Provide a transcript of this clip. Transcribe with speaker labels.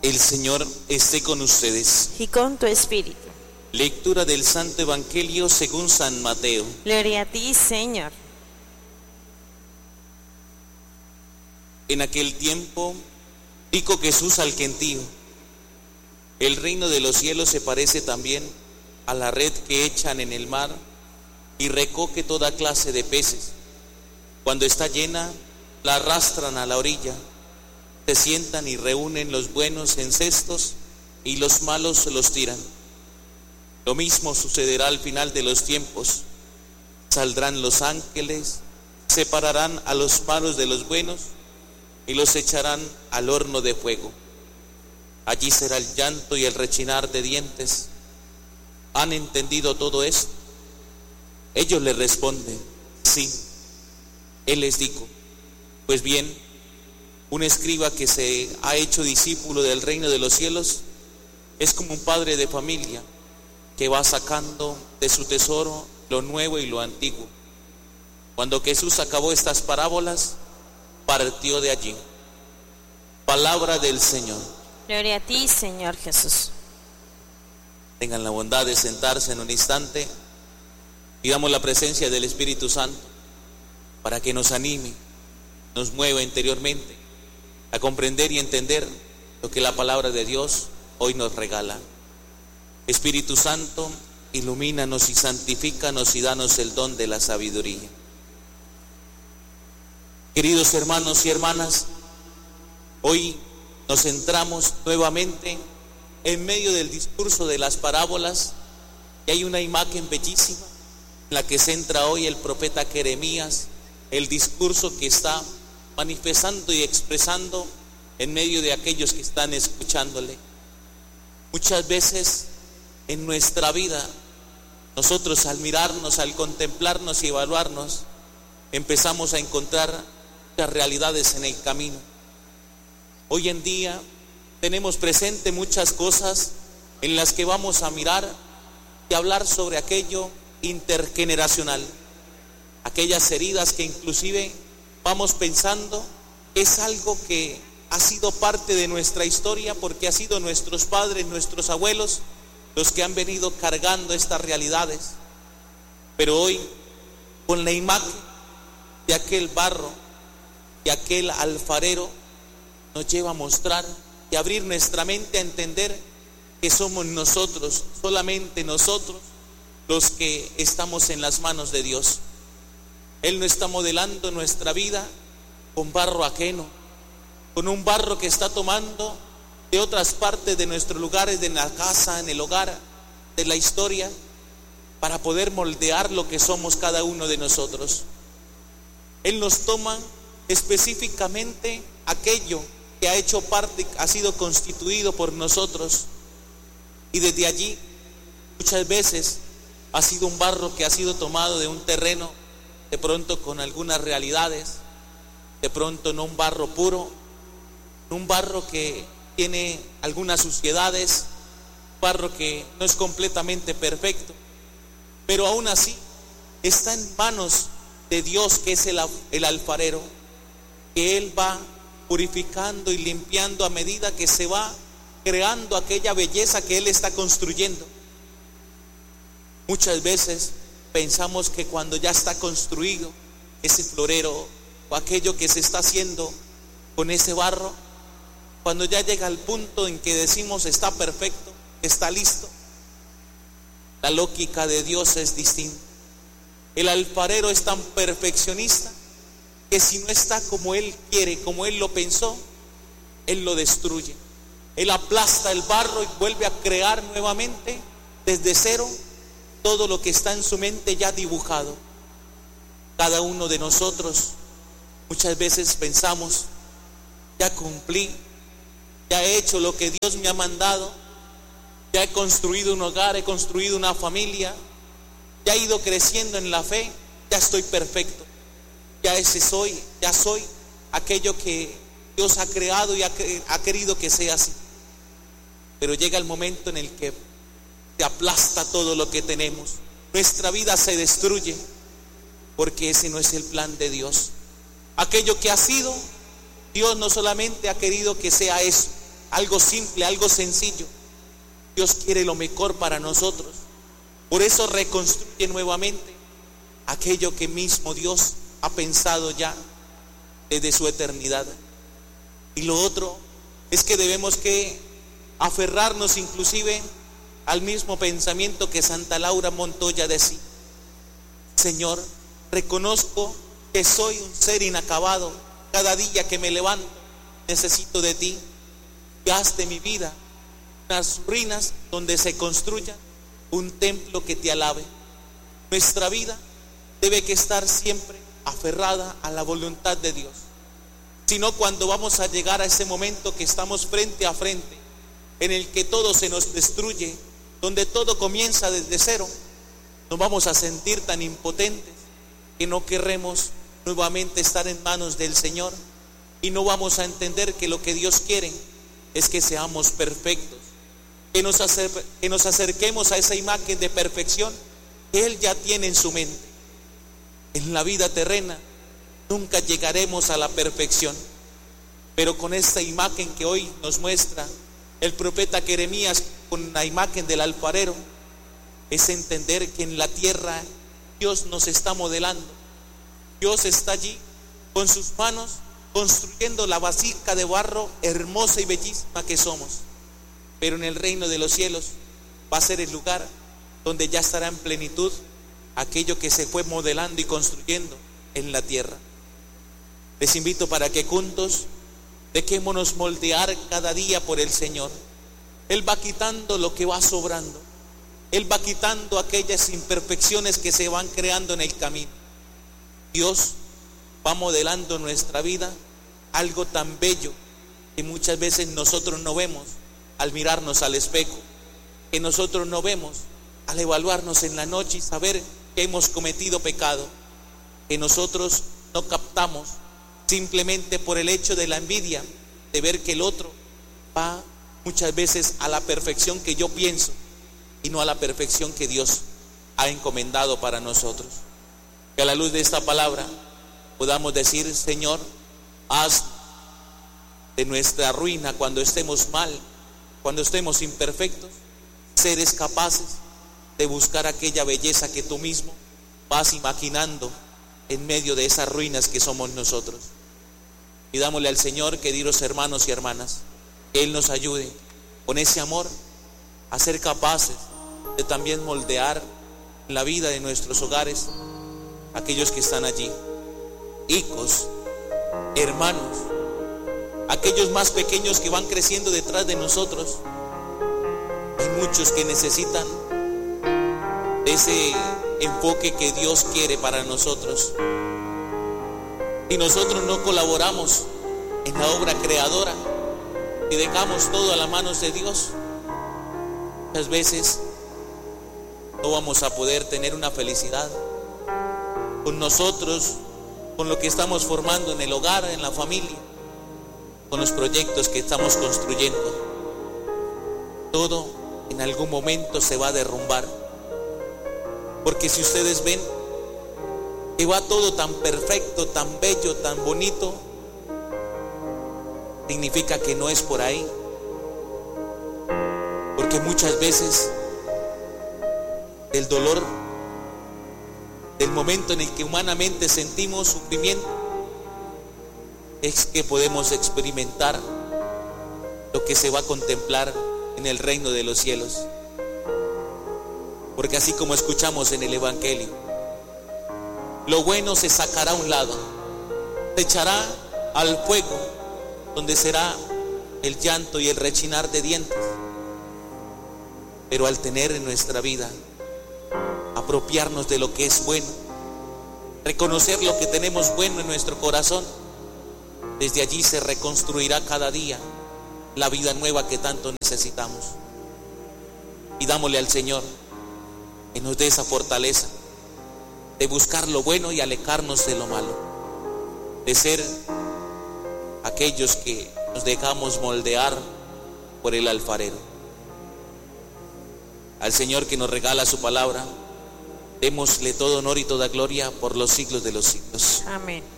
Speaker 1: El Señor esté con ustedes.
Speaker 2: Y con tu espíritu.
Speaker 1: Lectura del Santo Evangelio según San Mateo.
Speaker 2: Gloria a ti, Señor.
Speaker 1: En aquel tiempo dijo Jesús al gentío: el reino de los cielos se parece también a la red que echan en el mar y recoge toda clase de peces. Cuando está llena, la arrastran a la orilla. Se sientan y reúnen los buenos en cestos y los malos los tiran. Lo mismo sucederá al final de los tiempos. Saldrán los ángeles, separarán a los malos de los buenos y los echarán al horno de fuego. Allí será el llanto y el rechinar de dientes. ¿Han entendido todo esto? Ellos le responden: sí. Él les dijo: pues bien, un escriba que se ha hecho discípulo del reino de los cielos es como un padre de familia que va sacando de su tesoro lo nuevo y lo antiguo. Cuando Jesús acabó estas parábolas, partió de allí. Palabra del Señor.
Speaker 2: Gloria a ti, Señor Jesús.
Speaker 1: Tengan la bondad de sentarse en un instante. Pidamos la presencia del Espíritu Santo para que nos anime, nos mueva interiormente a comprender y entender lo que la palabra de Dios hoy nos regala. Espíritu Santo, ilumínanos y santifícanos y danos el don de la sabiduría. Queridos hermanos y hermanas, hoy nos centramos nuevamente en medio del discurso de las parábolas, y hay una imagen bellísima en la que centra hoy el profeta Jeremías, el discurso que está manifestando y expresando en medio de aquellos que están escuchándole. Muchas veces en nuestra vida, nosotros al mirarnos, al contemplarnos y evaluarnos, empezamos a encontrar las realidades en el camino. Hoy en día tenemos presente muchas cosas en las que vamos a mirar y hablar sobre aquello intergeneracional, aquellas heridas que inclusive vamos pensando que es algo que ha sido parte de nuestra historia, porque ha sido nuestros padres, nuestros abuelos los que han venido cargando estas realidades. Pero hoy, con la imagen de aquel barro, de aquel alfarero, nos lleva a mostrar y abrir nuestra mente a entender que somos nosotros, solamente nosotros, los que estamos en las manos de Dios. Él no está modelando nuestra vida con barro ajeno, con un barro que está tomando de otras partes de nuestros lugares, de la casa, en el hogar, de la historia, para poder moldear lo que somos cada uno de nosotros. Él nos toma específicamente aquello que ha hecho parte, ha sido constituido por nosotros, y desde allí muchas veces ha sido un barro que ha sido tomado de un terreno, de pronto con algunas realidades, de pronto no un barro puro, un barro que tiene algunas suciedades, un barro que no es completamente perfecto, pero aún así está en manos de Dios, que es el alfarero, que Él va purificando y limpiando a medida que se va creando aquella belleza que Él está construyendo. Muchas veces pensamos que cuando ya está construido ese florero o aquello que se está haciendo con ese barro, cuando ya llega al punto en que decimos está perfecto, está listo, la lógica de Dios es distinta. El alfarero es tan perfeccionista que si no está como Él quiere, como Él lo pensó, Él lo destruye. Él aplasta el barro y vuelve a crear nuevamente desde cero todo lo que está en su mente ya dibujado. Cada uno de nosotros muchas veces pensamos: ya cumplí, ya he hecho lo que Dios me ha mandado, ya he construido un hogar, he construido una familia, ya he ido creciendo en la fe, ya estoy perfecto, ya soy aquello que Dios ha creado y ha querido que sea así. Pero llega el momento en el que se aplasta todo lo que tenemos, nuestra vida se destruye, porque ese no es el plan de Dios. Aquello que ha sido, Dios no solamente ha querido que sea eso, algo simple, algo sencillo. Dios quiere lo mejor para nosotros. Por eso reconstruye nuevamente aquello que mismo Dios ha pensado ya desde su eternidad. Y lo otro es que debemos que aferrarnos inclusive al mismo pensamiento que Santa Laura Montoya decía: Señor, reconozco que soy un ser inacabado. Cada día que me levanto necesito de ti. Y haz de mi vida unas ruinas donde se construya un templo que te alabe. Nuestra vida debe que estar siempre aferrada a la voluntad de Dios. Sino cuando vamos a llegar a ese momento que estamos frente a frente, en el que todo se nos destruye, donde todo comienza desde cero, nos vamos a sentir tan impotentes que no querremos nuevamente estar en manos del Señor, y no vamos a entender que lo que Dios quiere es que seamos perfectos, que nos acerquemos a esa imagen de perfección que Él ya tiene en su mente. En la vida terrena nunca llegaremos a la perfección, pero con esta imagen que hoy nos muestra el profeta Jeremías con la imagen del alfarero, es entender que en la tierra Dios nos está modelando. Dios está allí con sus manos construyendo la vasija de barro hermosa y bellísima que somos. Pero en el reino de los cielos va a ser el lugar donde ya estará en plenitud aquello que se fue modelando y construyendo en la tierra. Les invito para que juntos dejémonos moldear cada día por el Señor. Él va quitando lo que va sobrando. Él va quitando aquellas imperfecciones que se van creando en el camino. Dios va modelando nuestra vida algo tan bello que muchas veces nosotros no vemos al mirarnos al espejo, que nosotros no vemos al evaluarnos en la noche y saber que hemos cometido pecado, que nosotros no captamos simplemente por el hecho de la envidia, de ver que el otro va muchas veces a la perfección que yo pienso y no a la perfección que Dios ha encomendado para nosotros. Que a la luz de esta palabra podamos decir: Señor, haz de nuestra ruina, cuando estemos mal, cuando estemos imperfectos, seres capaces de buscar aquella belleza que tú mismo vas imaginando en medio de esas ruinas que somos nosotros. Pidámosle al Señor, queridos hermanos y hermanas, que Él nos ayude con ese amor a ser capaces de también moldear la vida de nuestros hogares aquellos que están allí, hijos, hermanos, aquellos más pequeños que van creciendo detrás de nosotros. Hay muchos que necesitan de ese enfoque que Dios quiere para nosotros. Si nosotros no colaboramos en la obra creadora y dejamos todo a las manos de Dios, muchas veces no vamos a poder tener una felicidad con nosotros, con lo que estamos formando en el hogar, en la familia, con los proyectos que estamos construyendo. Todo en algún momento se va a derrumbar, porque si ustedes ven que va todo tan perfecto, tan bello, tan bonito, significa que no es por ahí, porque muchas veces el dolor del momento en el que humanamente sentimos sufrimiento es que podemos experimentar lo que se va a contemplar en el reino de los cielos. Porque así como escuchamos en el Evangelio, lo bueno se sacará a un lado, se echará al fuego, donde será el llanto y el rechinar de dientes. Pero al tener en nuestra vida, apropiarnos de lo que es bueno, reconocer lo que tenemos bueno en nuestro corazón, desde allí se reconstruirá cada día la vida nueva que tanto necesitamos. Pidámosle al Señor que nos dé esa fortaleza de buscar lo bueno y alejarnos de lo malo, de ser aquellos que nos dejamos moldear por el alfarero. Al Señor que nos regala su palabra, démosle todo honor y toda gloria por los siglos de los siglos.
Speaker 2: Amén.